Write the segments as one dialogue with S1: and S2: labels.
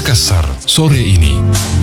S1: Makassar sore ini.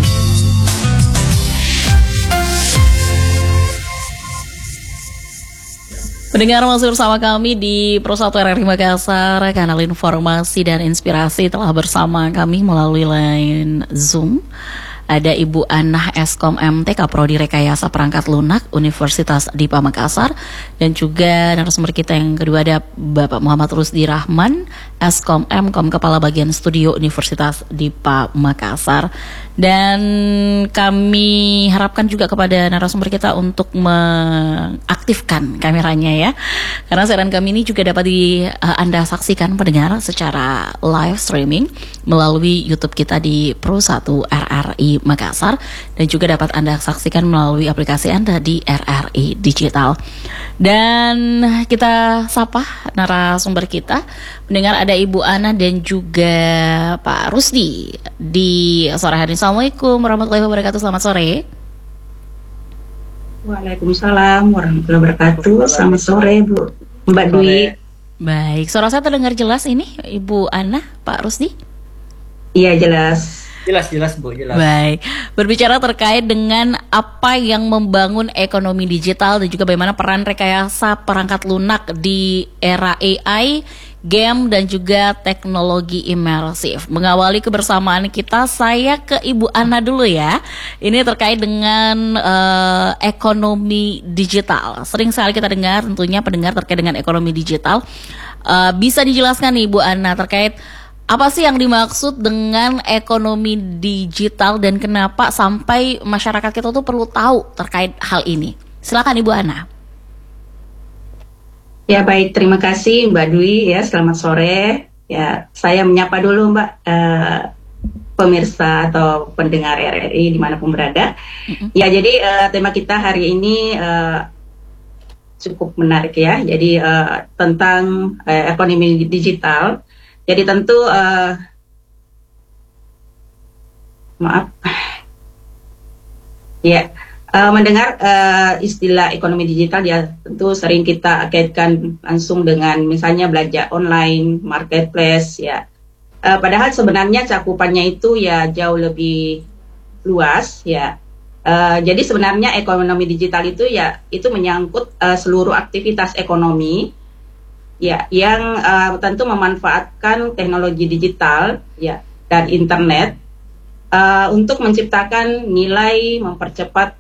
S2: Pendengar masih bersama kami di Pro 1 RRI Makassar, kanal informasi dan inspirasi. Telah bersama kami melalui line Zoom ada Ibu Anah Eskom MT, Kaprodi Rekayasa Perangkat Lunak Universitas Dipa Makassar, dan juga narasumber kita yang kedua ada Bapak Muhammad Rusdi Rahman, Eskom M, Kepala Bagian Studio Universitas Dipa Makassar. Dan kami harapkan juga kepada narasumber kita untuk mengaktifkan kameranya ya, karena siaran kami ini juga dapat Anda saksikan pendengar secara live streaming melalui YouTube kita di Pro 1 RRI Makassar, dan juga dapat Anda saksikan melalui aplikasi Anda di RRI Digital. Dan kita sapa narasumber kita, mendengar ada Ibu Ana dan juga Pak Rusdi di sore hari. Assalamualaikum warahmatullahi wabarakatuh. Selamat sore.
S3: Waalaikumsalam warahmatullahi wabarakatuh. Selamat sore Bu Mbak Dwi.
S2: Baik, suara saya terdengar jelas ini Ibu Ana, Pak Rusdi?
S3: Iya, jelas.
S4: Jelas Bu, jelas.
S2: Baik, berbicara terkait dengan apa yang membangun ekonomi digital dan juga bagaimana peran rekayasa perangkat lunak di era AI, game dan juga teknologi imersif. Mengawali kebersamaan kita, saya ke Ibu Ana dulu ya. Ini terkait dengan ekonomi digital. Sering sekali kita dengar, tentunya pendengar terkait dengan ekonomi digital. Bisa dijelaskan nih Ibu Ana terkait apa sih yang dimaksud dengan ekonomi digital dan kenapa sampai masyarakat kita tuh perlu tahu terkait hal ini? Silakan Ibu Ana.
S3: Ya baik, terima kasih Mbak Dwi ya, selamat sore. Ya, saya menyapa dulu Mbak pemirsa atau pendengar RRI dimanapun berada. Ya, jadi tema kita hari ini cukup menarik ya. Jadi tentang ekonomi digital. Jadi tentu mendengar istilah ekonomi digital ya tentu sering kita kaitkan langsung dengan misalnya belanja online, marketplace ya. Padahal sebenarnya cakupannya itu ya jauh lebih luas ya. Jadi sebenarnya ekonomi digital itu ya itu menyangkut seluruh aktivitas ekonomi ya yang tentu memanfaatkan teknologi digital ya dan internet untuk menciptakan nilai, mempercepat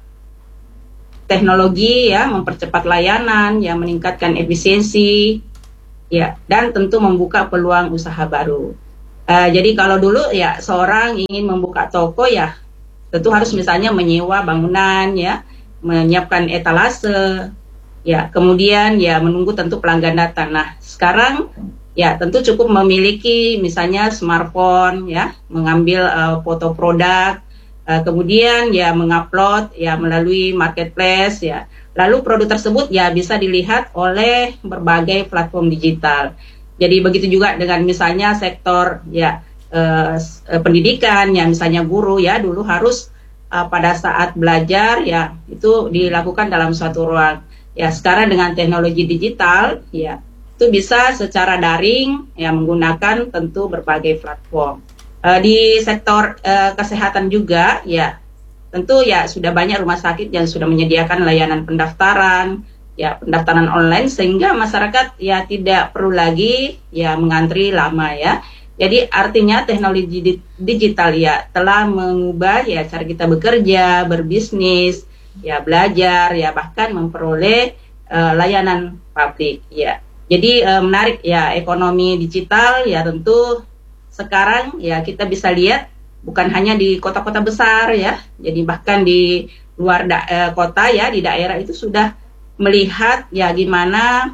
S3: teknologi ya, mempercepat layanan ya, meningkatkan efisiensi ya, dan tentu membuka peluang usaha baru. Jadi kalau dulu ya seorang ingin membuka toko ya tentu harus misalnya menyewa bangunan ya, menyiapkan etalase ya, kemudian ya menunggu tentu pelanggan datang. Nah, sekarang ya tentu cukup memiliki misalnya smartphone ya, mengambil foto produk, kemudian ya mengupload ya melalui marketplace ya. Lalu produk tersebut ya bisa dilihat oleh berbagai platform digital. Jadi begitu juga dengan misalnya sektor ya pendidikan ya, misalnya guru ya dulu harus pada saat belajar ya itu dilakukan dalam suatu ruang. Ya, sekarang dengan teknologi digital, ya, itu bisa secara daring, ya, menggunakan tentu berbagai platform. Di sektor kesehatan juga, ya, tentu ya sudah banyak rumah sakit yang sudah menyediakan layanan pendaftaran, ya, pendaftaran online sehingga masyarakat ya tidak perlu lagi ya mengantri lama ya. Jadi artinya teknologi digital ya telah mengubah ya cara kita bekerja, berbisnis, ya belajar ya bahkan memperoleh layanan publik ya. Jadi menarik ya ekonomi digital ya tentu sekarang ya kita bisa lihat bukan hanya di kota-kota besar ya. Jadi bahkan di luar kota ya, di daerah itu sudah melihat ya gimana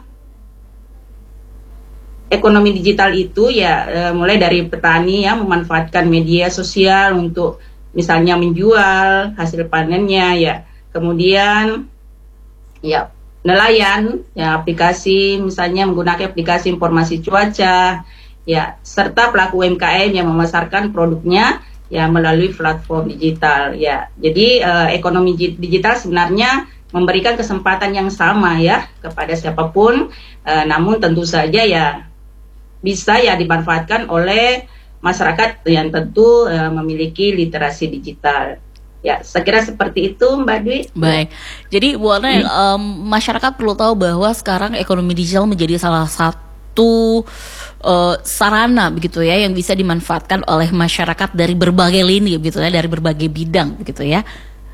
S3: ekonomi digital itu ya mulai dari petani ya memanfaatkan media sosial untuk misalnya menjual hasil panennya ya. Kemudian ya nelayan ya aplikasi misalnya menggunakan aplikasi informasi cuaca ya, serta pelaku UMKM yang memasarkan produknya ya melalui platform digital ya. Jadi ekonomi digital sebenarnya memberikan kesempatan yang sama ya kepada siapapun, namun tentu saja ya bisa ya dimanfaatkan oleh masyarakat yang tentu memiliki literasi digital. Ya, saya kira seperti itu, Mbak Dwi.
S2: Baik, jadi Bu Ana, masyarakat perlu tahu bahwa sekarang ekonomi digital menjadi salah satu sarana begitu ya yang bisa dimanfaatkan oleh masyarakat dari berbagai lini begitu ya, dari berbagai bidang begitu ya.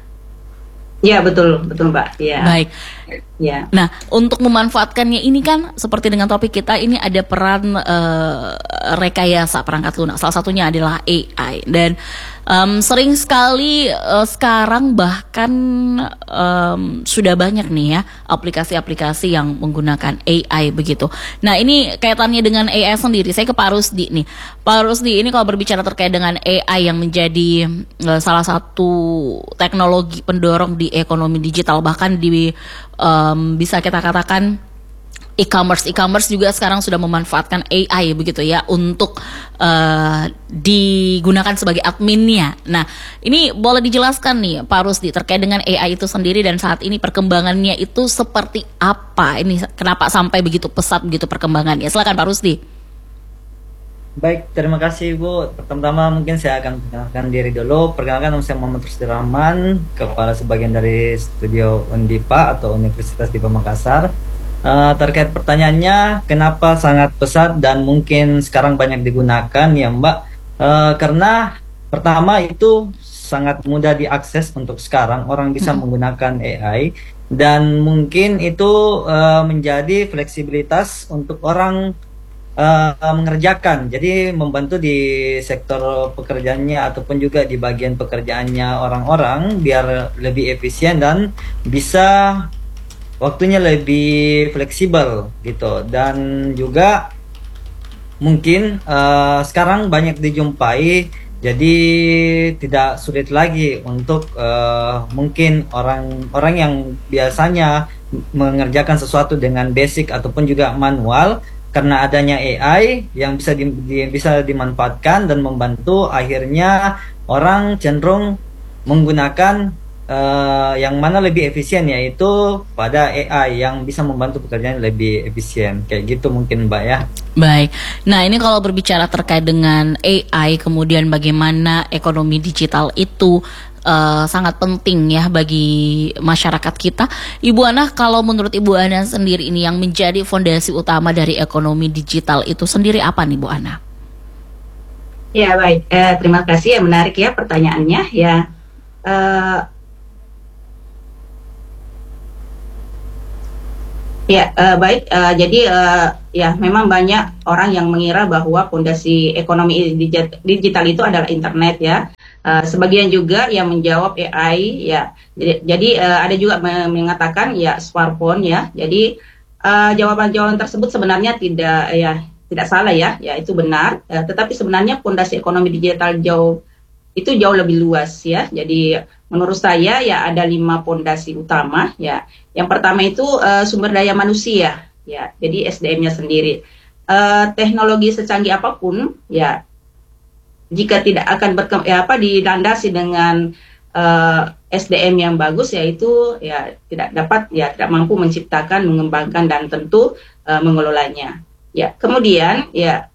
S3: Ya, betul Mbak. Ya.
S2: Baik.
S3: Ya.
S2: Nah, untuk memanfaatkannya ini kan seperti dengan topik kita ini ada peran rekayasa perangkat lunak. Salah satunya adalah AI dan sering sekali sekarang bahkan sudah banyak nih ya aplikasi-aplikasi yang menggunakan AI begitu. Nah, ini kaitannya dengan AI sendiri. Saya ke Pak Rusdi nih. Pak Rusdi, ini kalau berbicara terkait dengan AI yang menjadi salah satu teknologi pendorong di ekonomi digital, bahkan di bisa kita katakan e-commerce juga sekarang sudah memanfaatkan AI begitu ya untuk digunakan sebagai adminnya. Nah, ini boleh dijelaskan nih Pak Rusdi terkait dengan AI itu sendiri dan saat ini perkembangannya itu seperti apa? Ini kenapa sampai begitu pesat begitu perkembangannya? Silakan Pak Rusdi.
S1: Baik, terima kasih Bu. Pertama mungkin saya akan perkenalkan diri dulu. Perkenalkan, nama saya Muhammad Rusdi Rahman, kepala sebagian dari Studio Undipa atau Universitas Dipa Makassar. Terkait pertanyaannya, kenapa sangat pesat dan mungkin sekarang banyak digunakan ya Mbak? Karena pertama itu sangat mudah diakses untuk sekarang, orang bisa menggunakan AI dan mungkin itu menjadi fleksibilitas untuk orang mengerjakan, jadi membantu di sektor pekerjaannya ataupun juga di bagian pekerjaannya orang-orang biar lebih efisien dan bisa waktunya lebih fleksibel gitu. Dan juga mungkin sekarang banyak dijumpai, jadi tidak sulit lagi untuk mungkin orang yang biasanya mengerjakan sesuatu dengan basic ataupun juga manual, karena adanya AI yang bisa dimanfaatkan dan membantu, akhirnya orang cenderung menggunakan yang mana lebih efisien, yaitu pada AI yang bisa membantu pekerjaan lebih efisien. Kayak gitu mungkin Mbak ya.
S2: Baik, nah ini kalau berbicara terkait dengan AI, kemudian bagaimana ekonomi digital itu sangat penting ya bagi masyarakat kita. Ibu Ana, kalau menurut Ibu Ana sendiri ini yang menjadi fondasi utama dari ekonomi digital itu sendiri apa nih Bu Ana?
S3: Ya baik, terima kasih ya, menarik ya pertanyaannya ya. Baik, jadi ya memang banyak orang yang mengira bahwa fondasi ekonomi digital itu adalah internet ya. Sebagian juga yang menjawab AI ya. Jadi ada juga mengatakan ya smartphone ya. Jadi jawaban-jawaban tersebut sebenarnya tidak salah ya itu benar. Tetapi sebenarnya fondasi ekonomi digital jauh lebih luas ya. Jadi menurut saya ya ada 5 fondasi utama ya. Yang pertama itu sumber daya manusia ya. Jadi SDM-nya sendiri. Teknologi secanggih apapun ya, jika tidak akan dilandasi dengan SDM yang bagus, yaitu ya tidak mampu menciptakan, mengembangkan dan tentu mengelolanya. Ya, kemudian ya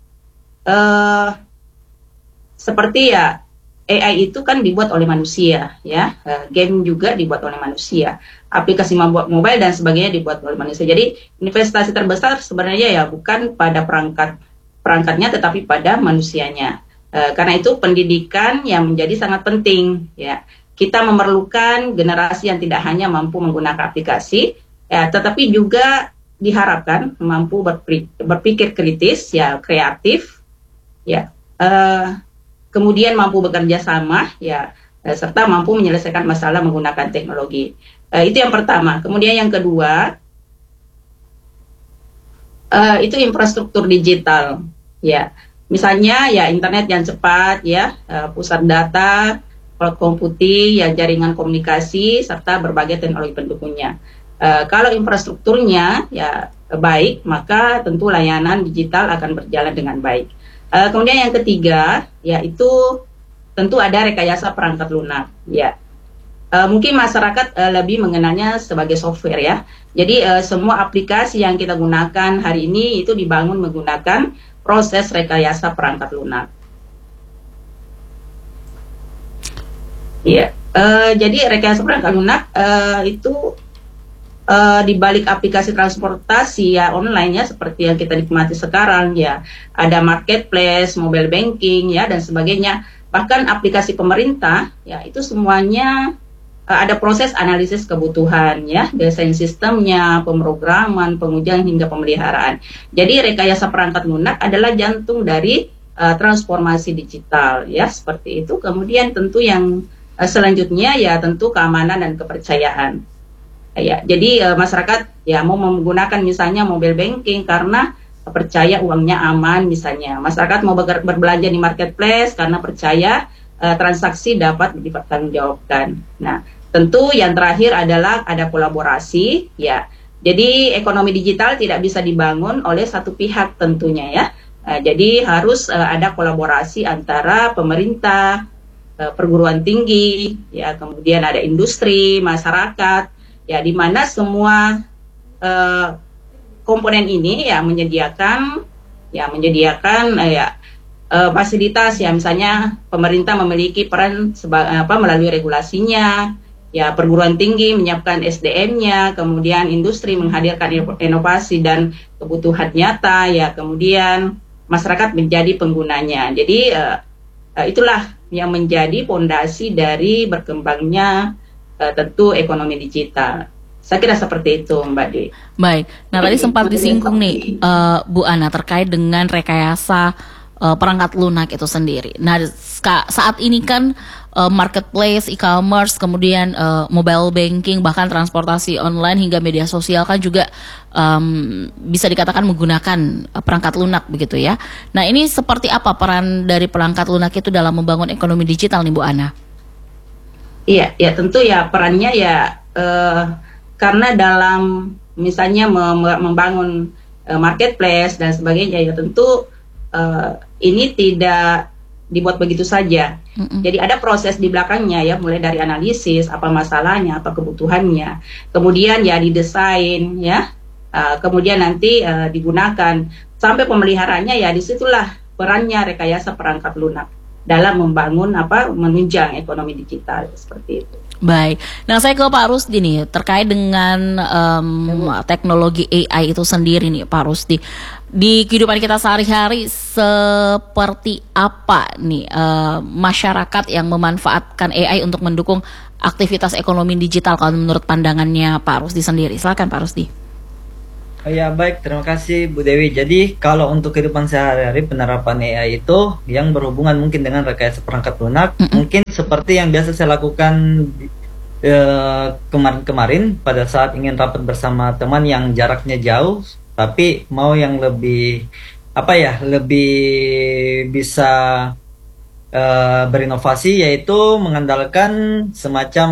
S3: seperti ya AI itu kan dibuat oleh manusia ya, game juga dibuat oleh manusia, aplikasi mobile dan sebagainya dibuat oleh manusia. Jadi investasi terbesar sebenarnya ya bukan pada perangkatnya tetapi pada manusianya. Karena itu pendidikan yang menjadi sangat penting ya. Kita memerlukan generasi yang tidak hanya mampu menggunakan aplikasi ya, tetapi juga diharapkan mampu berpikir kritis ya, kreatif ya, kemudian mampu bekerja sama ya, serta mampu menyelesaikan masalah menggunakan teknologi. Itu yang pertama. Kemudian yang kedua itu infrastruktur digital ya. Misalnya ya internet yang cepat ya, pusat data, cloud computing, ya jaringan komunikasi serta berbagai teknologi pendukungnya. Kalau infrastrukturnya ya baik, maka tentu layanan digital akan berjalan dengan baik. Kemudian yang ketiga yaitu tentu ada rekayasa perangkat lunak ya. Mungkin masyarakat lebih mengenalnya sebagai software ya. Jadi semua aplikasi yang kita gunakan hari ini itu dibangun menggunakan proses rekayasa perangkat lunak. Iya. Jadi rekayasa perangkat lunak itu di balik aplikasi transportasi ya online ya seperti yang kita nikmati sekarang ya, ada marketplace, mobile banking ya dan sebagainya. Bahkan aplikasi pemerintah ya itu semuanya ada proses analisis kebutuhan ya, desain sistemnya, pemrograman, pengujian hingga pemeliharaan. Jadi rekayasa perangkat lunak adalah jantung dari transformasi digital ya seperti itu. Kemudian tentu yang selanjutnya ya tentu keamanan dan kepercayaan. Ya, jadi masyarakat ya mau menggunakan misalnya mobile banking karena percaya uangnya aman misalnya. Masyarakat mau berbelanja di marketplace karena percaya transaksi dapat dipertanggungjawabkan. Nah, tentu yang terakhir adalah ada kolaborasi ya. Jadi ekonomi digital tidak bisa dibangun oleh satu pihak tentunya ya. Jadi harus ada kolaborasi antara pemerintah, perguruan tinggi, ya kemudian ada industri, masyarakat. Ya, di mana semua komponen ini ya menyediakan fasilitas ya, misalnya pemerintah memiliki peran melalui regulasinya, ya perguruan tinggi menyiapkan SDM-nya, kemudian industri menghadirkan inovasi dan kebutuhan nyata, ya kemudian masyarakat menjadi penggunanya. Jadi itulah yang menjadi fondasi dari berkembangnya tentu ekonomi digital. Saya kira seperti itu, Mbak Di.
S2: Baik, nah tadi sempat disinggung nih Bu Ana terkait dengan rekayasa perangkat lunak itu sendiri. Nah saat ini kan marketplace, e-commerce, kemudian mobile banking, bahkan transportasi online hingga media sosial kan juga bisa dikatakan menggunakan perangkat lunak begitu ya. Nah ini seperti apa peran dari perangkat lunak itu dalam membangun ekonomi digital nih Bu Ana?
S3: Iya, ya tentu ya perannya ya karena dalam misalnya membangun marketplace dan sebagainya ya tentu ini tidak dibuat begitu saja. Jadi ada proses di belakangnya ya, mulai dari analisis apa masalahnya, apa kebutuhannya, kemudian ya didesain ya, kemudian nanti digunakan sampai pemeliharaannya ya, disitulah perannya rekayasa perangkat lunak dalam membangun menunjang ekonomi digital seperti itu.
S2: Baik, nah saya ke Pak Rusdi nih terkait dengan teknologi AI itu sendiri nih Pak Rusdi, di kehidupan kita sehari-hari seperti apa nih masyarakat yang memanfaatkan AI untuk mendukung aktivitas ekonomi digital kalau menurut pandangannya Pak Rusdi sendiri? Silakan Pak Rusdi.
S1: Oh ya, baik, terima kasih Bu Dewi. Jadi kalau untuk kehidupan sehari-hari penerapan AI itu yang berhubungan mungkin dengan rekayasa perangkat lunak, mungkin seperti yang biasa saya lakukan kemarin-kemarin pada saat ingin rapat bersama teman yang jaraknya jauh, tapi mau yang lebih lebih bisa berinovasi, yaitu mengandalkan semacam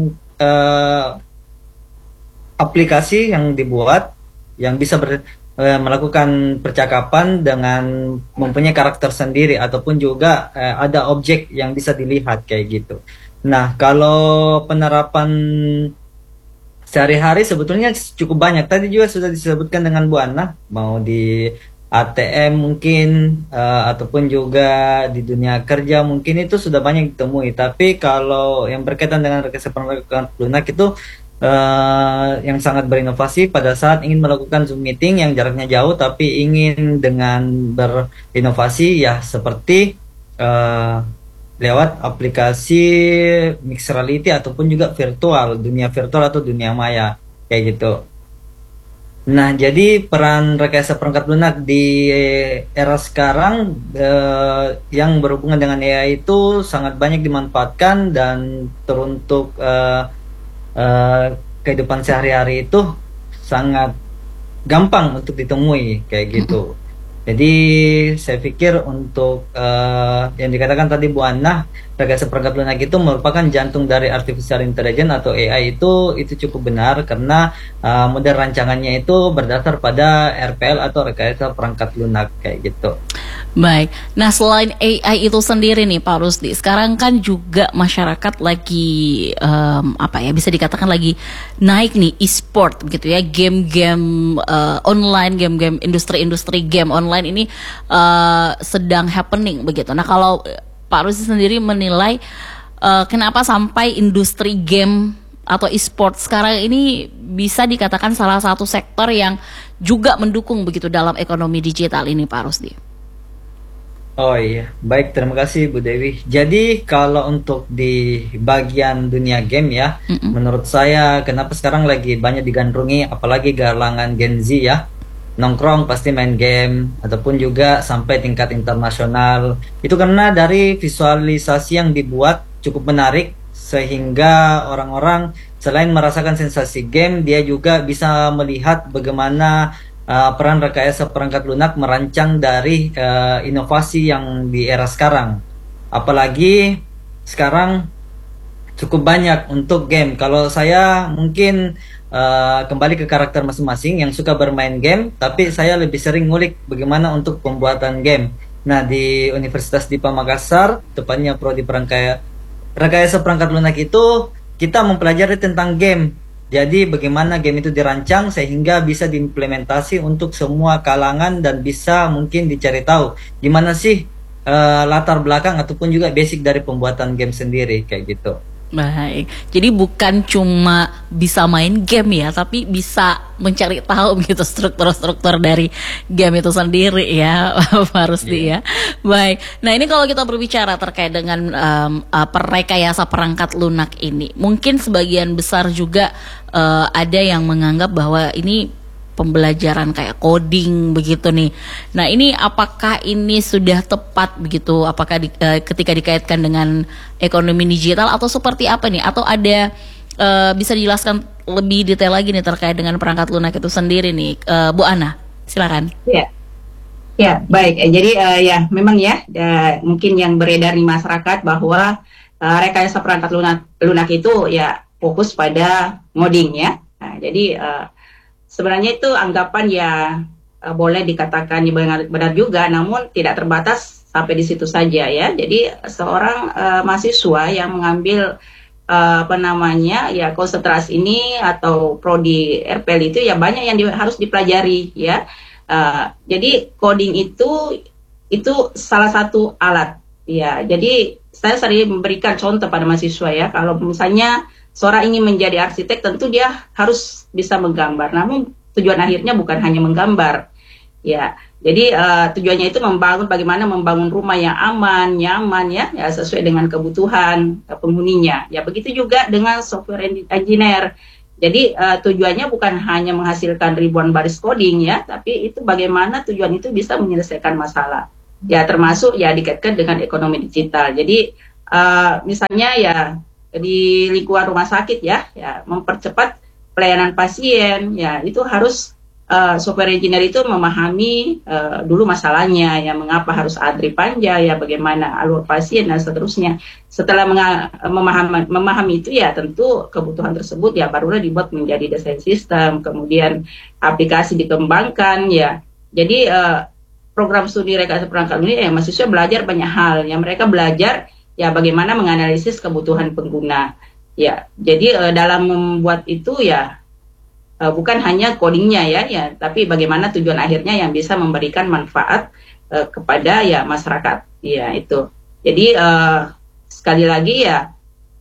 S1: aplikasi yang dibuat yang bisa melakukan percakapan dengan mempunyai karakter sendiri, ataupun juga ada objek yang bisa dilihat kayak gitu. Nah, kalau penerapan sehari-hari sebetulnya cukup banyak. Tadi juga sudah disebutkan dengan Bu Ana, mau di ATM mungkin, ataupun juga di dunia kerja mungkin itu sudah banyak ditemui. Tapi kalau yang berkaitan dengan rekayasa perangkat lunak itu yang sangat berinovasi pada saat ingin melakukan Zoom meeting yang jaraknya jauh, tapi ingin dengan berinovasi ya seperti lewat aplikasi mixed reality ataupun juga dunia virtual atau dunia maya kayak gitu. Nah, jadi peran rekayasa perangkat lunak di era sekarang yang berhubungan dengan AI itu sangat banyak dimanfaatkan dan teruntuk kehidupan sehari-hari itu sangat gampang untuk ditemui kayak gitu. Jadi saya pikir untuk yang dikatakan tadi Bu Ana, rekayasa perangkat lunak itu merupakan jantung dari artificial intelligence atau AI itu cukup benar, karena model rancangannya itu berdasar pada RPL atau rekayasa perangkat lunak kayak gitu.
S2: Baik, nah selain AI itu sendiri nih Pak Rusdi, sekarang kan juga masyarakat lagi bisa dikatakan lagi naik nih e-sport gitu ya, game-game online, game-game industri game online ini sedang happening begitu. Nah kalau Pak Rusdi sendiri menilai kenapa sampai industri game atau e-sport sekarang ini bisa dikatakan salah satu sektor yang juga mendukung begitu dalam ekonomi digital ini, Pak Rusdi?
S1: Oh iya, baik, terima kasih Bu Dewi. Jadi kalau untuk di bagian dunia game ya, menurut saya kenapa sekarang lagi banyak digandrungi, apalagi kalangan Gen Z ya, nongkrong pasti main game, ataupun juga sampai tingkat internasional. Itu karena dari visualisasi yang dibuat cukup menarik, sehingga orang-orang selain merasakan sensasi game, dia juga bisa melihat bagaimana peran rekayasa perangkat lunak merancang dari inovasi yang di era sekarang. Apalagi sekarang cukup banyak untuk game. Kalau saya mungkin kembali ke karakter masing-masing yang suka bermain game, tapi saya lebih sering ngulik bagaimana untuk pembuatan game. Nah, di Universitas Dipa Makassar, tepatnya prodi rekayasa perangkat lunak itu, kita mempelajari tentang game. Jadi bagaimana game itu dirancang sehingga bisa diimplementasi untuk semua kalangan dan bisa mungkin dicari tahu gimana sih latar belakang ataupun juga basic dari pembuatan game sendiri, kayak gitu.
S2: Baik, jadi bukan cuma bisa main game ya, tapi bisa mencari tahu gitu struktur-struktur dari game itu sendiri ya, Pak Rusdi ya. Baik, nah ini kalau kita berbicara terkait dengan rekayasa perangkat lunak ini, mungkin sebagian besar juga ada yang menganggap bahwa ini pembelajaran kayak coding begitu nih. Nah ini apakah ini sudah tepat begitu? Apakah ketika dikaitkan dengan ekonomi digital atau seperti apa nih? Atau ada bisa dijelaskan lebih detail lagi nih terkait dengan perangkat lunak itu sendiri nih, Bu Ana? Silakan.
S3: Ya, baik. Jadi ya memang ya mungkin yang beredar di masyarakat bahwa rekayasa perangkat lunak itu ya fokus pada ngoding ya. Nah, jadi sebenarnya itu anggapan ya boleh dikatakan benar juga, namun tidak terbatas sampai di situ saja ya. Jadi seorang mahasiswa yang mengambil ya konsentrasi ini atau prodi RPL itu ya banyak yang harus dipelajari ya. Jadi coding itu salah satu alat ya. Jadi saya sering memberikan contoh pada mahasiswa ya, kalau misalnya seorang ingin menjadi arsitek, tentu dia harus bisa menggambar. Namun tujuan akhirnya bukan hanya menggambar, ya. Jadi tujuannya itu bagaimana membangun rumah yang aman, nyaman, ya sesuai dengan kebutuhan penghuninya. Ya begitu juga dengan software engineer. Jadi tujuannya bukan hanya menghasilkan ribuan baris coding, ya, tapi itu bagaimana tujuan itu bisa menyelesaikan masalah. Ya termasuk ya dikaitkan dengan ekonomi digital. Jadi misalnya ya di lingkungan rumah sakit ya mempercepat pelayanan pasien ya, itu harus software engineer itu memahami dulu masalahnya ya, mengapa harus antri panjang ya, bagaimana alur pasien dan seterusnya. Setelah memahami itu ya tentu kebutuhan tersebut ya barulah dibuat menjadi desain sistem, kemudian aplikasi dikembangkan ya. Jadi program studi rekayasa perangkat lunak ya mahasiswa belajar banyak hal ya, mereka belajar ya bagaimana menganalisis kebutuhan pengguna ya. Jadi dalam membuat itu ya bukan hanya codingnya ya, tapi bagaimana tujuan akhirnya yang bisa memberikan manfaat kepada ya masyarakat ya itu. Jadi sekali lagi ya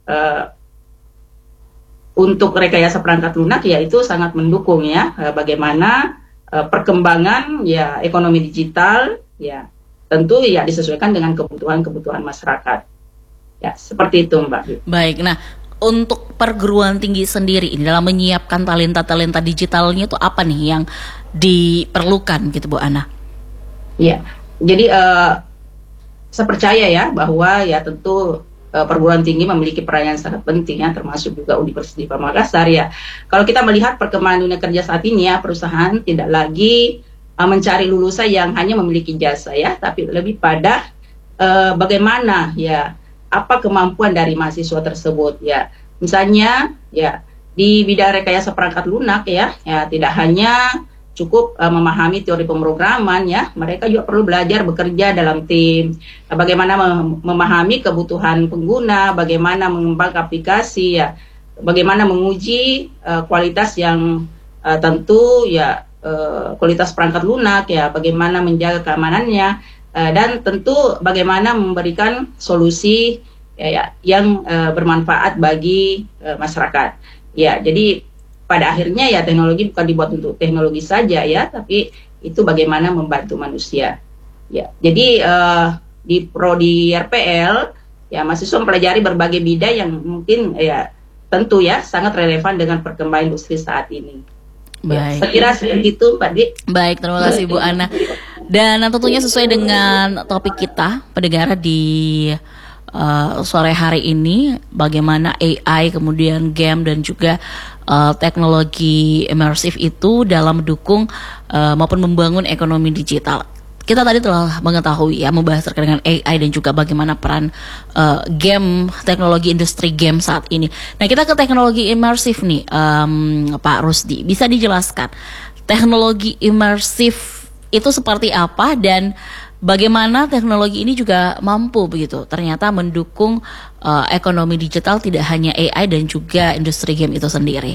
S3: untuk rekayasa perangkat lunak ya itu sangat mendukung ya bagaimana perkembangan ya ekonomi digital ya, tentu ya disesuaikan dengan kebutuhan masyarakat. Ya, seperti itu, Mbak.
S2: Baik, nah untuk perguruan tinggi sendiri ini dalam menyiapkan talenta-talenta digitalnya itu apa nih yang diperlukan gitu, Bu Ana?
S3: Iya, jadi saya percaya ya bahwa ya tentu perguruan tinggi memiliki peran yang sangat penting ya, termasuk juga Universitas Dipa Makassar ya. Kalau kita melihat perkembangan dunia kerja saat ini ya, perusahaan tidak lagi mencari lulusan yang hanya memiliki jasa ya, tapi lebih pada bagaimana ya, apa kemampuan dari mahasiswa tersebut ya. Misalnya ya di bidang rekayasa perangkat lunak ya tidak hanya cukup memahami teori pemrograman ya, mereka juga perlu belajar bekerja dalam tim, bagaimana memahami kebutuhan pengguna, bagaimana mengembangkan aplikasi ya, bagaimana menguji kualitas yang tentu ya kualitas perangkat lunak ya, bagaimana menjaga keamanannya, dan tentu bagaimana memberikan solusi yang bermanfaat bagi masyarakat. Ya, jadi pada akhirnya ya teknologi bukan dibuat untuk teknologi saja ya, tapi itu bagaimana membantu manusia. Ya, jadi di prodi RPL ya mahasiswa mempelajari berbagai bidang yang mungkin ya tentu ya sangat relevan dengan perkembangan industri saat ini.
S2: Baik.
S3: Ya, saya kira seperti itu, Pak Dwi.
S2: Baik, terima kasih Bu Ana. Dan tentunya sesuai dengan topik kita pendengar di sore hari ini, bagaimana AI kemudian game dan juga teknologi imersif itu dalam mendukung maupun membangun ekonomi digital. Kita tadi telah mengetahui ya, membahas terkait dengan AI dan juga bagaimana peran game, teknologi industri game saat ini. Nah, kita ke teknologi imersif nih, Pak Rusdi. Bisa dijelaskan teknologi imersif itu seperti apa dan bagaimana teknologi ini juga mampu begitu ternyata mendukung ekonomi digital, tidak hanya AI dan juga industri game itu sendiri.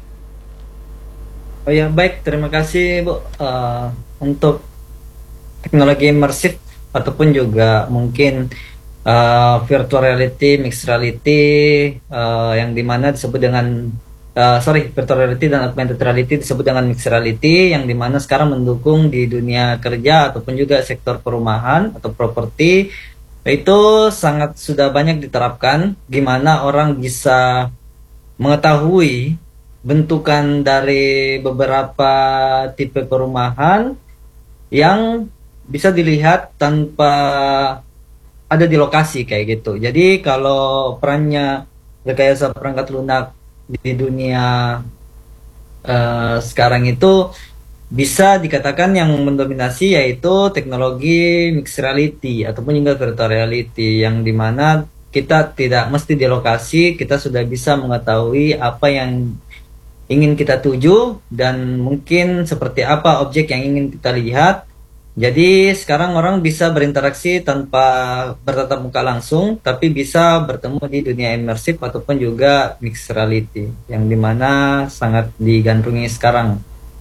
S1: Oh ya, baik, terima kasih Bu. Untuk teknologi imersif ataupun juga mungkin virtual reality, mixed reality, yang dimana disebut dengan virtual reality dan augmented reality disebut dengan mixed reality, yang dimana sekarang mendukung di dunia kerja ataupun juga sektor perumahan atau properti, itu sangat sudah banyak diterapkan, gimana orang bisa mengetahui bentukan dari beberapa tipe perumahan yang bisa dilihat tanpa ada di lokasi kayak gitu. Jadi kalau perannya rekayasa perangkat lunak di dunia sekarang itu bisa dikatakan yang mendominasi yaitu teknologi mixed reality ataupun juga virtual reality, yang dimana kita tidak mesti di lokasi, kita sudah bisa mengetahui apa yang ingin kita tuju dan mungkin seperti apa objek yang ingin kita lihat. Jadi sekarang orang bisa berinteraksi tanpa bertatap muka langsung, tapi bisa bertemu di dunia imersif ataupun juga mixed reality, yang dimana sangat digandrungi sekarang.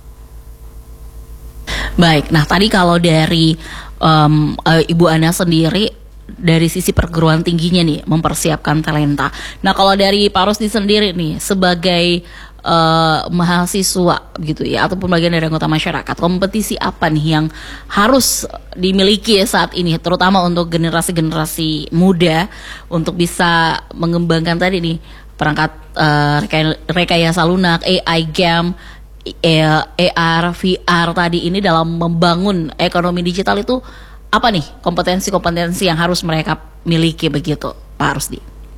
S2: Baik, nah tadi kalau dari Ibu Ana sendiri dari sisi perguruan tingginya nih mempersiapkan talenta. Nah kalau dari Pak Rusdi sendiri nih sebagai mahasiswa gitu ya ataupun bagian dari anggota masyarakat, kompetisi apa nih yang harus dimiliki saat ini terutama untuk generasi-generasi muda untuk bisa mengembangkan tadi nih perangkat rekayasa lunak, AI game, AR, VR tadi ini dalam membangun ekonomi digital itu apa nih kompetensi-kompetensi yang harus mereka miliki begitu Pak Rusdi?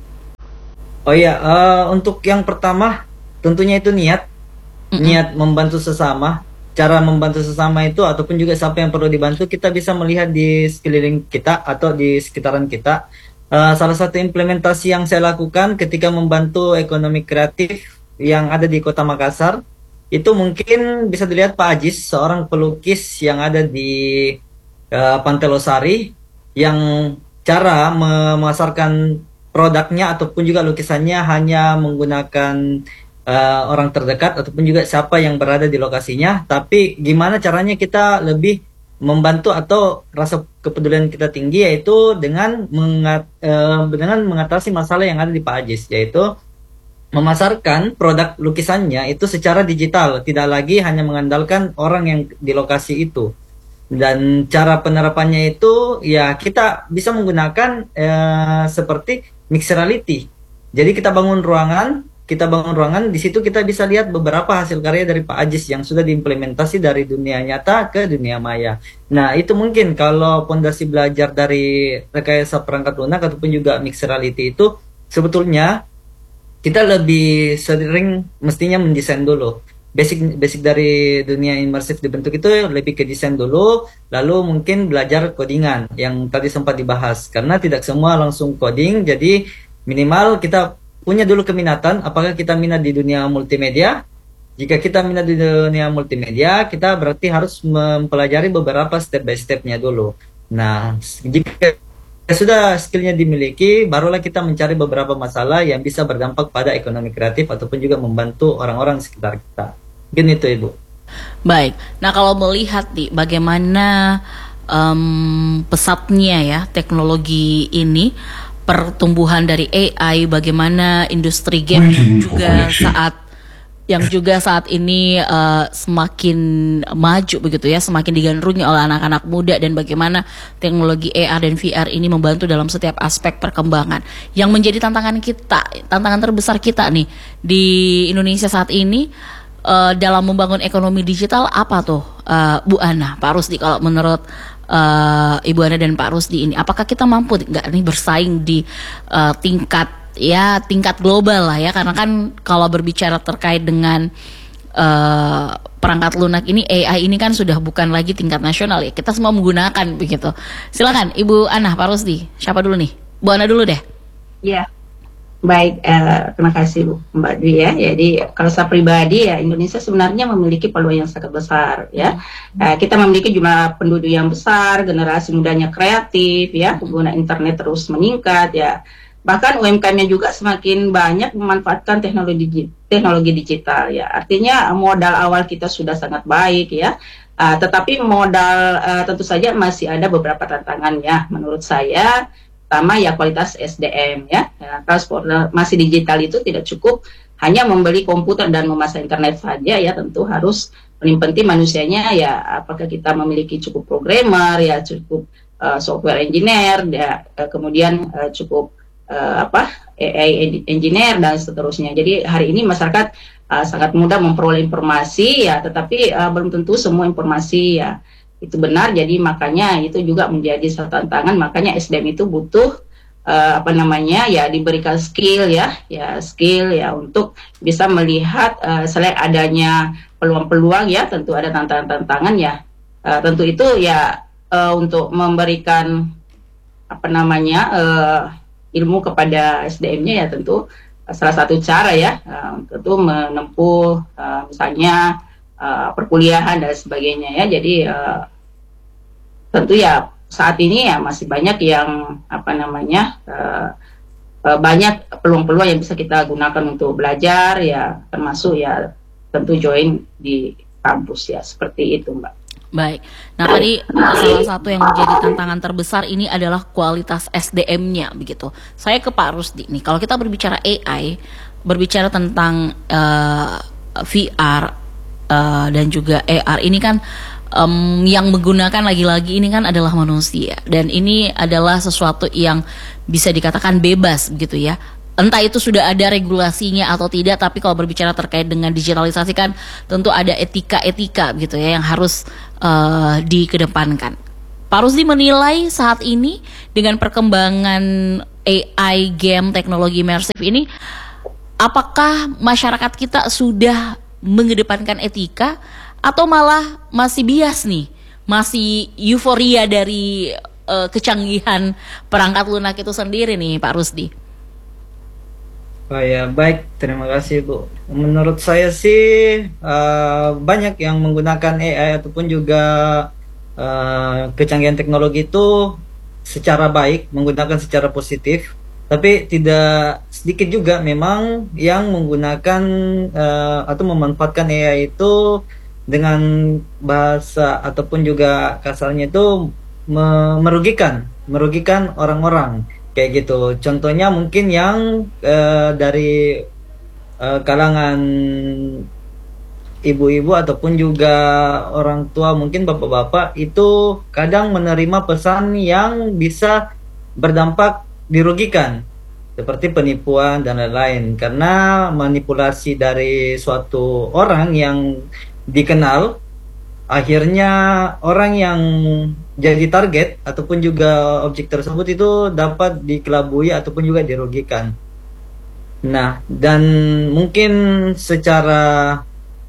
S1: Oh iya, untuk yang pertama tentunya itu niat membantu sesama. Cara membantu sesama itu ataupun juga siapa yang perlu dibantu, kita bisa melihat di sekeliling kita atau di sekitaran kita. Salah satu implementasi yang saya lakukan ketika membantu ekonomi kreatif yang ada di Kota Makassar, itu mungkin bisa dilihat Pak Ajis, seorang pelukis yang ada di Pantai Losari, yang cara memasarkan produknya ataupun juga lukisannya hanya menggunakan orang terdekat ataupun juga siapa yang berada di lokasinya, tapi gimana caranya kita lebih membantu atau rasa kepedulian kita tinggi, yaitu dengan mengatasi masalah yang ada di Pak Ajis, yaitu memasarkan produk lukisannya itu secara digital, tidak lagi hanya mengandalkan orang yang di lokasi itu. Dan cara penerapannya itu ya kita bisa menggunakan seperti mixed reality. Jadi kita bangun ruangan, di situ kita bisa lihat beberapa hasil karya dari Pak Ajis yang sudah diimplementasi dari dunia nyata ke dunia maya. Nah, itu mungkin kalau pondasi belajar dari rekayasa perangkat lunak ataupun juga mixed reality itu sebetulnya kita lebih sering mestinya mendesain dulu. Basic dari dunia imersif dibentuk itu lebih ke desain dulu, lalu mungkin belajar codingan yang tadi sempat dibahas. Karena tidak semua langsung coding, jadi minimal kita punya dulu keminatan, apakah kita minat di dunia multimedia. Jika kita minat di dunia multimedia, kita berarti harus mempelajari beberapa step by stepnya dulu. Nah, jika sudah skillnya dimiliki, barulah kita mencari beberapa masalah yang bisa berdampak pada ekonomi kreatif ataupun juga membantu orang-orang di sekitar kita. Mungkin itu Ibu.
S2: Baik, nah kalau melihat nih bagaimana pesatnya ya teknologi ini, pertumbuhan dari AI, bagaimana industri game yang juga saat ini semakin maju begitu ya, semakin digandrungi oleh anak-anak muda, dan bagaimana teknologi AR dan VR ini membantu dalam setiap aspek perkembangan. Yang menjadi tantangan terbesar kita nih di Indonesia saat ini dalam membangun ekonomi digital apa tuh, Bu Ana, Pak Rusdi, kalau menurut Ibu Ana dan Pak Rusdi ini, apakah kita mampu nggak nih bersaing di tingkat global lah ya, karena kan kalau berbicara terkait dengan perangkat lunak ini, AI ini kan sudah bukan lagi tingkat nasional ya, kita semua menggunakan begitu. Silakan Ibu Ana, Pak Rusdi, siapa dulu nih? Bu Ana dulu deh.
S3: Ya, baik, terima kasih Bu Mbak Dwi ya. Jadi kalau saya pribadi ya, Indonesia sebenarnya memiliki peluang yang sangat besar ya. Kita memiliki jumlah penduduk yang besar, generasi mudanya kreatif ya, pengguna internet terus meningkat ya. Bahkan UMKM-nya juga semakin banyak memanfaatkan teknologi digital ya. Artinya modal awal kita sudah sangat baik ya. Tetapi modal tentu saja masih ada beberapa tantangan ya menurut saya. Pertama ya kualitas SDM ya. Transformasi digital itu tidak cukup hanya membeli komputer dan memasang internet saja ya. Tentu harus paling penting manusianya ya. Apakah kita memiliki cukup programmer ya, cukup software engineer ya, kemudian cukup AI engineer dan seterusnya. Jadi hari ini masyarakat sangat mudah memperoleh informasi ya, tetapi belum tentu semua informasi ya itu benar. Jadi makanya itu juga menjadi satu tantangan. Makanya SDM itu butuh diberikan skill ya untuk bisa melihat selain adanya peluang-peluang ya, tentu ada tantangan-tantangan ya. Tentu itu ya untuk memberikan ilmu kepada SDM-nya ya, tentu salah satu cara ya, tentu menempuh misalnya perkuliahan dan sebagainya ya. Jadi tentu ya saat ini ya masih banyak yang banyak peluang-peluang yang bisa kita gunakan untuk belajar ya, termasuk ya tentu join di kampus ya, seperti itu Mbak.
S2: Baik, nah tadi salah satu yang menjadi tantangan terbesar ini adalah kualitas SDM-nya begitu. Saya ke Pak Rusdi nih, kalau kita berbicara AI, berbicara tentang VR dan juga AR ini kan yang menggunakan lagi-lagi ini kan adalah manusia, dan ini adalah sesuatu yang bisa dikatakan bebas begitu ya. Entah itu sudah ada regulasinya atau tidak, tapi kalau berbicara terkait dengan digitalisasi kan tentu ada etika-etika gitu ya yang harus dikedepankan. Pak Rusdi menilai saat ini dengan perkembangan AI, game, teknologi imersif ini, apakah masyarakat kita sudah mengedepankan etika atau malah masih bias nih, masih euforia dari kecanggihan perangkat lunak itu sendiri nih Pak Rusdi?
S1: Oh ya, baik, terima kasih Bu. Menurut saya sih banyak yang menggunakan AI ataupun juga kecanggihan teknologi itu secara baik, menggunakan secara positif, tapi tidak sedikit juga memang yang menggunakan atau memanfaatkan AI itu dengan bahasa ataupun juga kasarnya itu merugikan orang-orang. Kayak gitu. Contohnya mungkin yang dari kalangan ibu-ibu ataupun juga orang tua, mungkin bapak-bapak itu kadang menerima pesan yang bisa berdampak dirugikan, seperti penipuan dan lain-lain, karena manipulasi dari suatu orang yang dikenal, akhirnya orang yang jadi target ataupun juga objek tersebut itu dapat dikelabui ataupun juga dirugikan. Nah, dan mungkin secara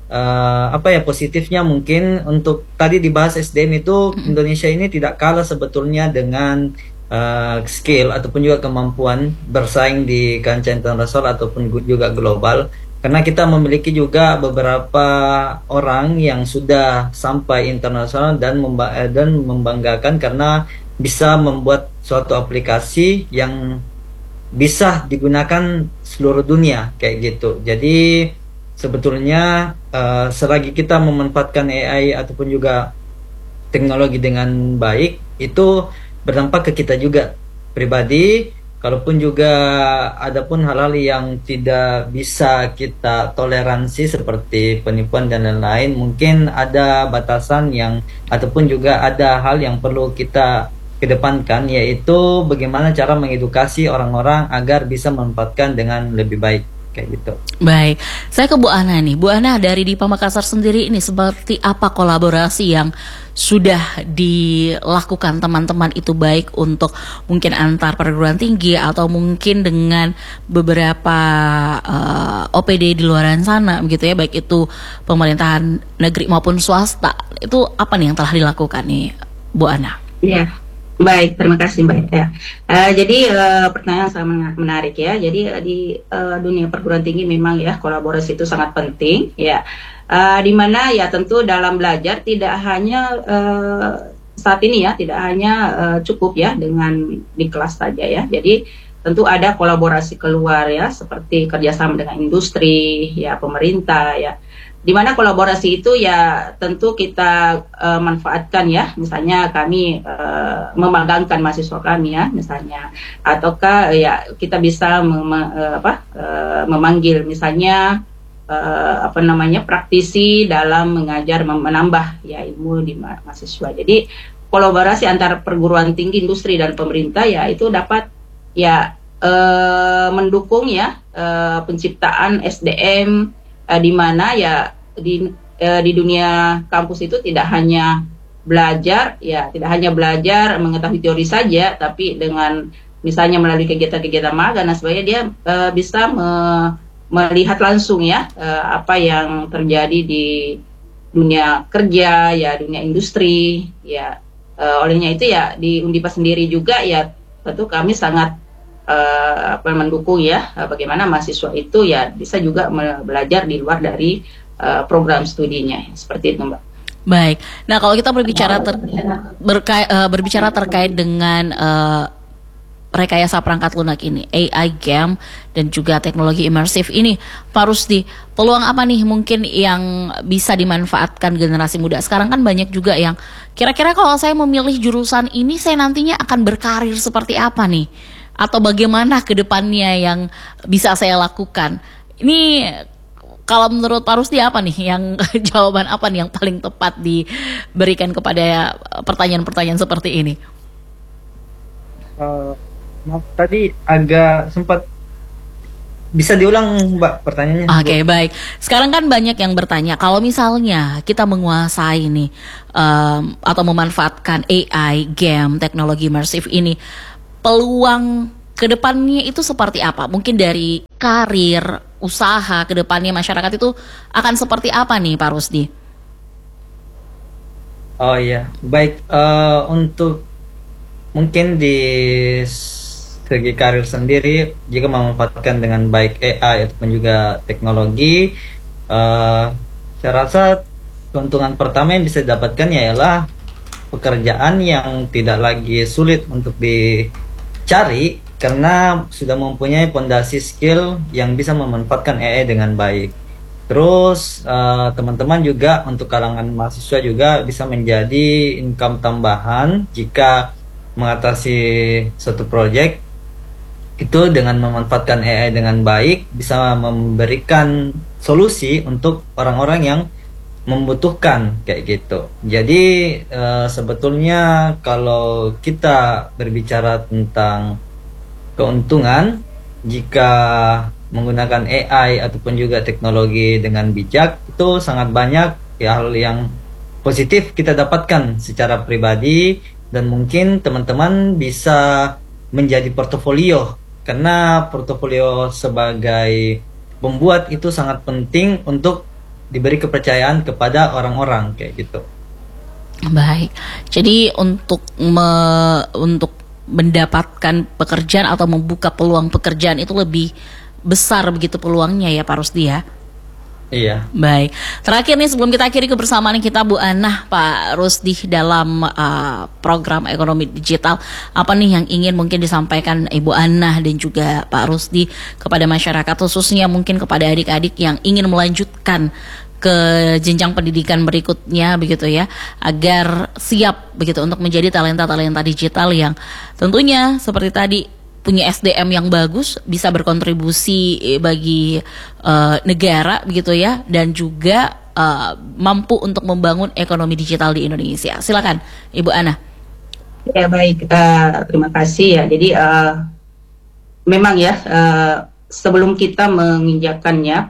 S1: positifnya mungkin untuk tadi dibahas SDM itu, Indonesia ini tidak kalah sebetulnya dengan skill ataupun juga kemampuan bersaing di kancah internasional ataupun juga global. Karena kita memiliki juga beberapa orang yang sudah sampai internasional dan membanggakan karena bisa membuat suatu aplikasi yang bisa digunakan seluruh dunia kayak gitu. Jadi sebetulnya selagi kita memanfaatkan AI ataupun juga teknologi dengan baik, itu berdampak ke kita juga pribadi, Kalaupun juga ada pun hal-hal yang tidak bisa kita toleransi seperti penipuan dan lain-lain, mungkin ada batasan yang ataupun juga ada hal yang perlu kita kedepankan, yaitu bagaimana cara mengedukasi orang-orang agar bisa memanfaatkan dengan lebih baik kayak gitu.
S2: Baik, saya ke Bu Ana nih. Bu Ana, dari Dipa Makassar sendiri ini seperti apa kolaborasi yang sudah dilakukan teman-teman itu, baik untuk mungkin antar perguruan tinggi atau mungkin dengan beberapa OPD di luaran sana begitu ya, baik itu pemerintahan negeri maupun swasta. Itu apa nih yang telah dilakukan nih, Bu Ana?
S3: Ya, baik, terima kasih Mbak. Ya. Jadi pertanyaan sangat menarik ya. Jadi di dunia perguruan tinggi memang ya kolaborasi itu sangat penting ya. Di mana ya tentu dalam belajar tidak hanya saat ini ya, tidak hanya cukup ya dengan di kelas saja ya. Jadi tentu ada kolaborasi keluar ya, seperti kerjasama dengan industri ya, pemerintah ya. Di mana kolaborasi itu ya tentu kita manfaatkan ya, misalnya kami memagangkan mahasiswa kami ya misalnya, ataukah ya kita bisa memanggil misalnya praktisi dalam mengajar, menambah ya ilmu di mahasiswa. Jadi kolaborasi antara perguruan tinggi, industri dan pemerintah ya itu dapat ya mendukung ya penciptaan SDM di mana ya di dunia kampus itu tidak hanya belajar ya, tidak hanya belajar mengetahui teori saja, tapi dengan misalnya melalui kegiatan-kegiatan magang dan sebagainya dia bisa melihat langsung ya apa yang terjadi di dunia kerja ya, dunia industri ya. Olehnya itu ya di Undipa sendiri juga ya tentu kami sangat mendukung ya bagaimana mahasiswa itu ya bisa juga belajar di luar dari program studinya seperti itu Mbak.
S2: Baik. Nah, kalau kita berbicara terkait dengan rekayasa perangkat lunak ini, AI, game, dan juga teknologi imersif ini, Pak Rusdi, peluang apa nih mungkin yang bisa dimanfaatkan generasi muda? Sekarang kan banyak juga yang kira-kira kalau saya memilih jurusan ini, saya nantinya akan berkarir seperti apa nih? Atau bagaimana ke depannya yang bisa saya lakukan? Ini kalau menurut Pak Rusdi apa nih yang jawaban apa nih yang paling tepat diberikan kepada pertanyaan-pertanyaan seperti ini?
S1: Maaf, tadi agak sempat bisa diulang Mbak pertanyaannya.
S2: Oke, baik. Sekarang kan banyak yang bertanya, kalau misalnya kita menguasai nih atau memanfaatkan AI, game, teknologi imersif ini, peluang kedepannya itu seperti apa? Mungkin dari karir, usaha, kedepannya masyarakat itu akan seperti apa nih Pak Rusdi?
S1: Oh iya, baik, untuk mungkin di segi karir sendiri, jika memanfaatkan dengan baik AI ataupun juga teknologi, saya rasa keuntungan pertama yang bisa didapatkan ialah pekerjaan yang tidak lagi sulit untuk dicari karena sudah mempunyai fondasi skill yang bisa memanfaatkan AI dengan baik. Terus teman-teman juga untuk kalangan mahasiswa juga bisa menjadi income tambahan jika mengatasi suatu proyek itu dengan memanfaatkan AI dengan baik, bisa memberikan solusi untuk orang-orang yang membutuhkan kayak gitu. Jadi sebetulnya kalau kita berbicara tentang keuntungan, jika menggunakan AI ataupun juga teknologi dengan bijak, itu sangat banyak ya hal yang positif kita dapatkan secara pribadi, dan mungkin teman-teman bisa menjadi portofolio, karena portofolio sebagai pembuat itu sangat penting untuk diberi kepercayaan kepada orang-orang kayak gitu.
S2: Baik. Jadi untuk mendapatkan pekerjaan atau membuka peluang pekerjaan itu lebih besar begitu peluangnya ya Pak Rusdi ya?
S1: Iya.
S2: Baik. Terakhir nih sebelum kita akhiri kebersamaan kita Bu Ana, Pak Rusdi, dalam program ekonomi digital, apa nih yang ingin mungkin disampaikan Ibu Ana dan juga Pak Rusdi kepada masyarakat, khususnya mungkin kepada adik-adik yang ingin melanjutkan ke jenjang pendidikan berikutnya begitu ya, agar siap begitu untuk menjadi talenta-talenta digital yang tentunya seperti tadi punya SDM yang bagus, bisa berkontribusi bagi negara begitu ya, dan juga mampu untuk membangun ekonomi digital di Indonesia. Silakan Ibu Ana.
S3: Ya baik, terima kasih ya. Jadi memang ya sebelum kita menginjakkannya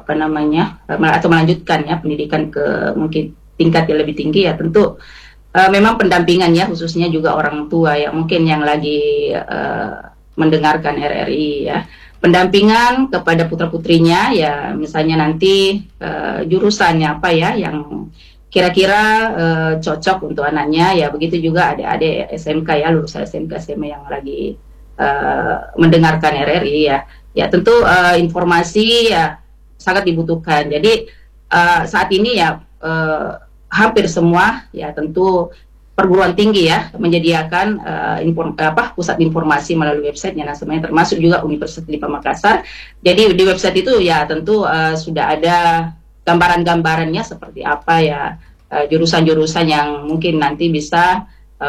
S3: atau melanjutkannya pendidikan ke mungkin tingkat yang lebih tinggi ya, tentu memang pendampingan ya, khususnya juga orang tua ya mungkin yang lagi mendengarkan RRI ya, pendampingan kepada putra-putrinya ya, misalnya nanti jurusannya apa ya yang kira-kira cocok untuk anaknya ya, begitu juga adik-adik SMK ya, lulusan SMK SMA yang lagi mendengarkan RRI ya tentu informasi ya sangat dibutuhkan. Jadi saat ini ya hampir semua ya tentu perguruan tinggi ya menyediakan pusat informasi melalui websitenya, nah sebenarnya termasuk juga Universitas Dipa Makassar. Jadi di website itu ya tentu sudah ada gambaran-gambarannya seperti apa ya jurusan-jurusan yang mungkin nanti bisa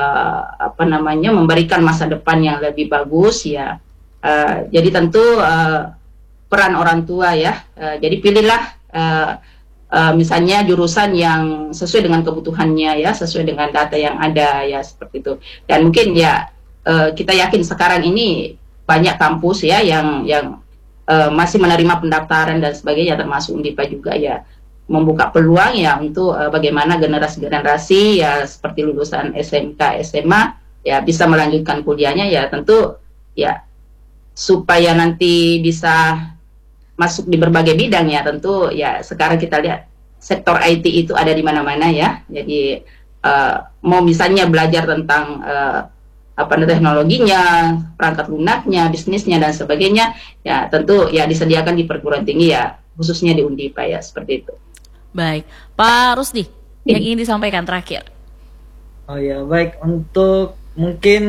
S3: memberikan masa depan yang lebih bagus ya. Jadi tentu peran orang tua ya. Jadi pilihlah misalnya jurusan yang sesuai dengan kebutuhannya ya, sesuai dengan data yang ada ya, seperti itu. Dan mungkin ya kita yakin sekarang ini banyak kampus ya yang masih menerima pendaftaran dan sebagainya, termasuk Undipa juga ya, membuka peluang ya untuk bagaimana generasi-generasi ya seperti lulusan SMK, SMA ya bisa melanjutkan kuliahnya ya, tentu ya supaya nanti bisa masuk di berbagai bidang ya, tentu ya sekarang kita lihat sektor IT itu ada di mana-mana ya. Jadi mau misalnya belajar tentang teknologinya, perangkat lunaknya, bisnisnya dan sebagainya ya, tentu ya disediakan di perguruan tinggi ya, khususnya di Undipa ya, seperti itu.
S2: Baik, Pak Rusdi, yang ingin disampaikan terakhir.
S1: Oh ya, baik, untuk mungkin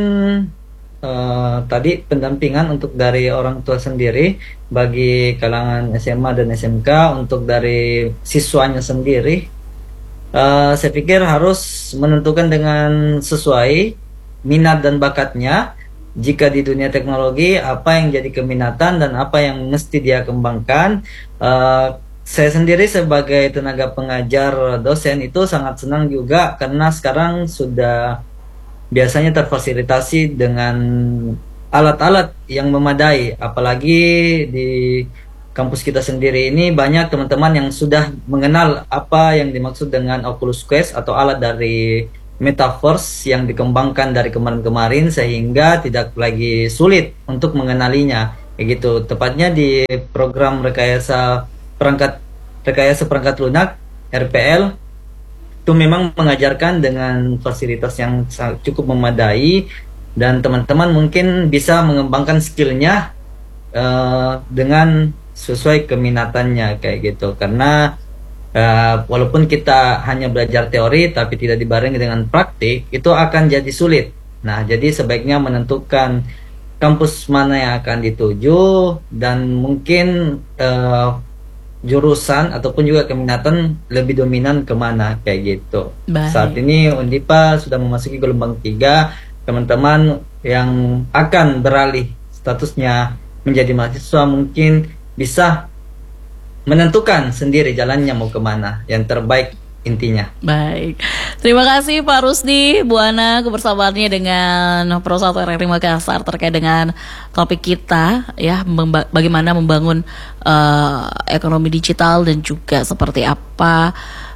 S1: tadi pendampingan untuk dari orang tua sendiri bagi kalangan SMA dan SMK, untuk dari siswanya sendiri saya pikir harus menentukan dengan sesuai minat dan bakatnya. Jika di dunia teknologi apa yang jadi keminatan dan apa yang mesti dia kembangkan. Saya sendiri sebagai tenaga pengajar dosen itu sangat senang juga karena sekarang sudah biasanya terfasilitasi dengan alat-alat yang memadai, apalagi di kampus kita sendiri ini banyak teman-teman yang sudah mengenal apa yang dimaksud dengan Oculus Quest atau alat dari Metaverse yang dikembangkan dari kemarin-kemarin, sehingga tidak lagi sulit untuk mengenalinya, begitu. Tepatnya di program rekayasa perangkat lunak RPL itu memang mengajarkan dengan fasilitas yang cukup memadai, dan teman-teman mungkin bisa mengembangkan skillnya dengan sesuai keminatannya kayak gitu. Karena walaupun kita hanya belajar teori tapi tidak dibarengi dengan praktik, itu akan jadi sulit. Nah, jadi sebaiknya menentukan kampus mana yang akan dituju dan mungkin jurusan ataupun juga keminatan lebih dominan kemana kayak gitu. Baik. Saat ini Undipa sudah memasuki gelombang 3. Teman-teman yang akan beralih statusnya menjadi mahasiswa mungkin bisa menentukan sendiri jalannya mau kemana, yang terbaik intinya.
S2: Baik, terima kasih Pak Rusdi, Bu Ana, kebersamaannya dengan Pro 1 RRI Makassar terkait dengan topik kita ya, bagaimana membangun ekonomi digital dan juga seperti apa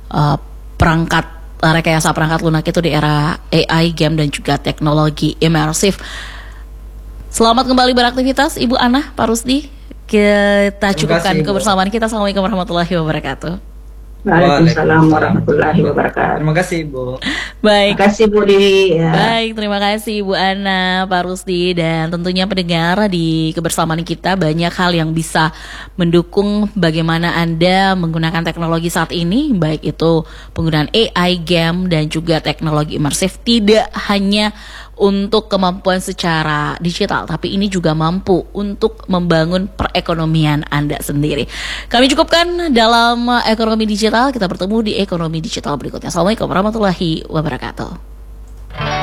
S2: rekayasa perangkat lunak itu di era AI, game dan juga teknologi imersif. Selamat kembali beraktivitas Ibu Ana, Pak Rusdi. Kita cukupkan kebersamaan kita. Assalamualaikum warahmatullahi wabarakatuh.
S3: Waalaikumsalam warahmatullahi wabarakatuh.
S1: Terima kasih Bu.
S2: Baik.
S3: Terima kasih Bu Dewi. Ya.
S2: Baik, terima kasih Bu Ana, Pak Rusdi, dan tentunya pendengar di kebersamaan kita banyak hal yang bisa mendukung bagaimana Anda menggunakan teknologi saat ini, baik itu penggunaan AI, game dan juga teknologi imersif, tidak hanya untuk kemampuan secara digital, tapi ini juga mampu untuk membangun perekonomian Anda sendiri. Kami cukupkan dalam ekonomi digital. Kita bertemu di ekonomi digital berikutnya. Assalamualaikum warahmatullahi wabarakatuh.